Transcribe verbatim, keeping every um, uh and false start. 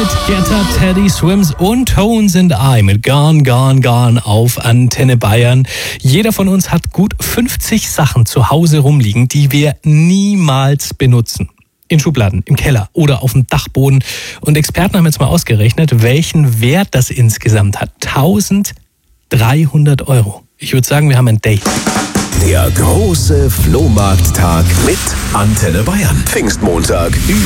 mit Getter, Teddy Swims und Tones and I mit Gone, Gone, Gone auf Antenne Bayern. Jeder von uns hat gut fünfzig Sachen zu Hause rumliegen, die wir niemals benutzen. In Schubladen, im Keller oder auf dem Dachboden. Und Experten haben jetzt mal ausgerechnet, welchen Wert das insgesamt hat. eintausenddreihundert Euro. Ich würde sagen, wir haben ein Date. Der große Flohmarkttag mit Antenne Bayern. Pfingstmontag.